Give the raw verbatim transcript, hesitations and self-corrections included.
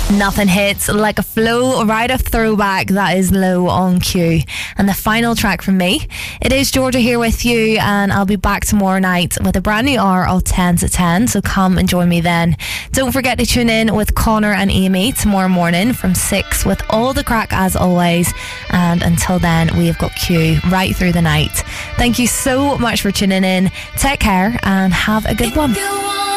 Nothing hits like a Flow Rida throwback. That is Low on Q. And the final track from me, it is Georgia here with you, and I'll be back tomorrow night with a brand new hour of ten to ten, so come and join me then. Don't forget to tune in with Connor and Amy tomorrow morning from six with all the crack as always, and until then we have got Q right through the night. Thank you so much for tuning in. Take care and have a good one.